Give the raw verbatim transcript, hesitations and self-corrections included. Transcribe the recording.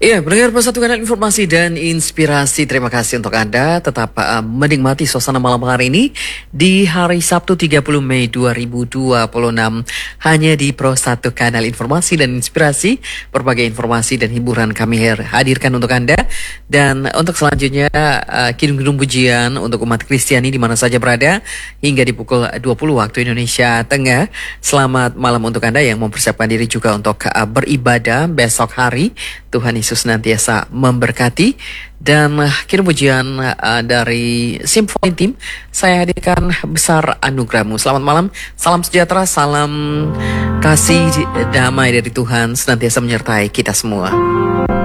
Iya, pendengar Persatuan Informasi dan Inspirasi, terima kasih untuk Anda tetap uh, menikmati suasana malam hari ini di hari Sabtu tiga puluh Mei dua ribu dua puluh enam hanya di Pro satu Kanal Informasi dan Inspirasi. Berbagai informasi dan hiburan kami hadirkan untuk Anda. Dan untuk selanjutnya uh, kirim-kirim pujian untuk umat Kristiani di mana saja berada hingga di pukul dua puluh waktu Indonesia Tengah. Selamat malam untuk Anda yang mempersiapkan diri juga untuk uh, beribadah besok hari. Tuhan Yesus senantiasa memberkati. Dan uh, kirim pujian uh, dari Symphony Team. Saya hadirkan besar anugerahmu. Selamat malam, salam sejahtera, salam kasih damai dari Tuhan senantiasa menyertai kita semua.